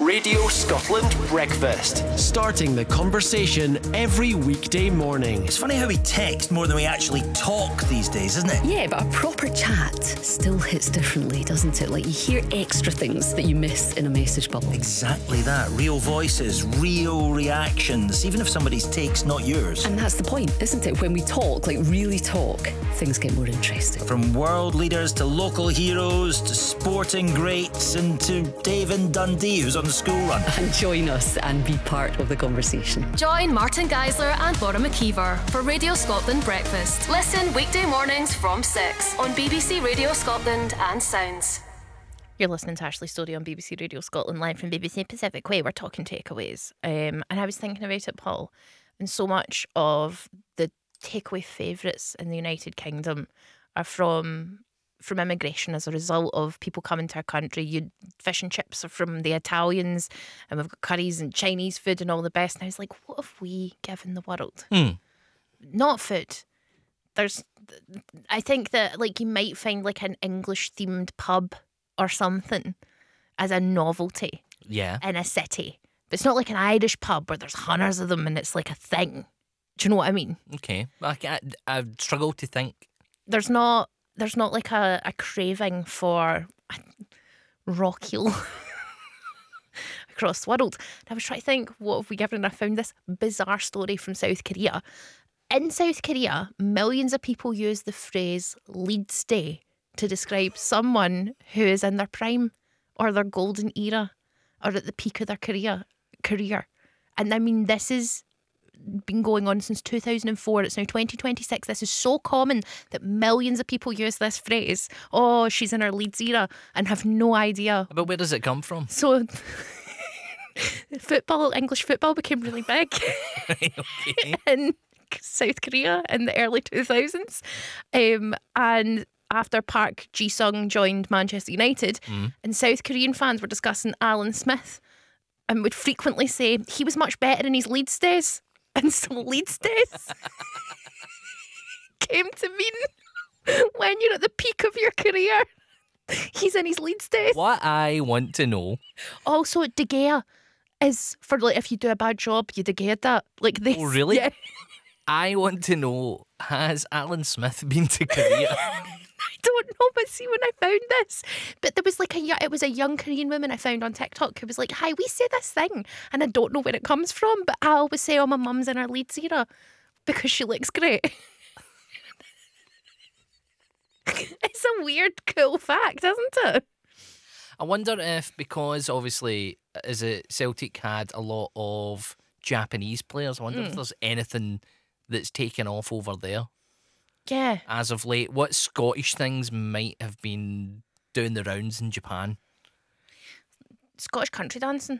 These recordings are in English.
Radio Scotland Breakfast. Starting the conversation every weekday morning. It's funny how we text more than we actually talk these days, isn't it? Yeah, but a proper chat still hits differently, doesn't it? Like, you hear extra things that you miss in a message bubble. Exactly that. Real voices, real reactions, even if somebody's take's not yours. And that's the point, isn't it? When we talk, like really talk, things get more interesting. From world leaders to local heroes to sporting greats and to Dave in Dundee, who's on the school run. And join us and be part of the conversation. Join Martin Geisler and Laura McKeever for Radio Scotland Breakfast. Listen weekday mornings from 6 on BBC Radio Scotland and Sounds. You're listening to Ashley Story on BBC Radio Scotland, live from BBC Pacific Way. We're talking takeaways. And I was thinking about it, Paul, and so much of the takeaway favourites in the United Kingdom are from immigration as a result of people coming to our country. Fish and chips are from the Italians, and we've got curries and Chinese food and all the best. And I was like, what have we given the world? Not food. I think that, like, you might find like an English themed pub or something as a novelty in a city. But it's not like an Irish pub where there's hundreds of them and it's like a thing. Do you know what I mean? Okay. I struggle to think. There's not like a craving for rockheel across the world. And I was trying to think, what have we given? And I found this bizarre story from South Korea. In South Korea, millions of people use the phrase lead stay to describe someone who is in their prime or their golden era or at the peak of their career. And I mean, this has been going on since 2004. It's now 2026. This is so common that millions of people use this phrase. Oh, she's in her Leeds era, and have no idea. But where does it come from? So English football became really big in South Korea in the early 2000s. And after Park Ji-sung joined Manchester United, and South Korean fans were discussing Alan Smith and would frequently say he was much better in his Leeds days. And so Leeds days came to mean when you're at the peak of your career. He's in his Leeds days. What I want to know. Also, De Gea is for, like, if you do a bad job, you De Gea'd that. Like this. Oh, really? Yeah. I want to know, has Alan Smith been to Korea? I don't know, but see, when I found this, but there was like it was a young Korean woman I found on TikTok who was like, hi, we say this thing, and I don't know where it comes from, but I always say, oh, my mum's in her Leeds era because she looks great. It's a weird, cool fact, isn't it? I wonder if, because obviously, as it Celtic had a lot of Japanese players, I wonder if there's anything that's taken off over there. Yeah. As of late, what Scottish things might have been doing the rounds in Japan? Scottish country dancing.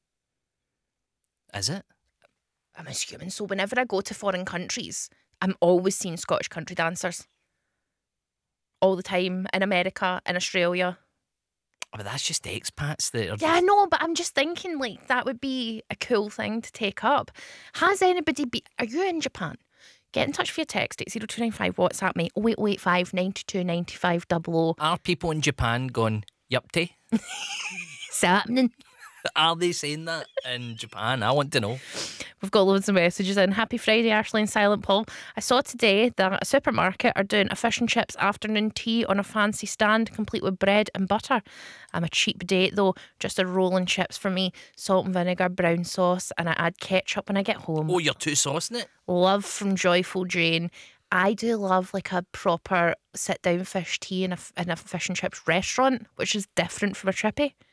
Is it? I'm assuming so. Whenever I go to foreign countries, I'm always seeing Scottish country dancers. All the time. In America, in Australia. But that's just expats that are... Yeah, I know, but I'm just thinking, like, that would be a cool thing to take up. Has anybody Are you in Japan? Get in touch via text at 0295 WhatsApp me 08085 92 95 00. Are people in Japan going, yup-ty? It's happening. Are they saying that in Japan? I want to know. We've got loads of messages in. Happy Friday, Ashley and Silent Paul. I saw today that a supermarket are doing a fish and chips afternoon tea on a fancy stand, complete with bread and butter. I'm a cheap date though, just a roll and chips for me, salt and vinegar, brown sauce, and I add ketchup when I get home. Oh, you're too saucing it? Love from Joyful Jane. I do love like a proper sit-down fish tea in a fish and chips restaurant, which is different from a trippy.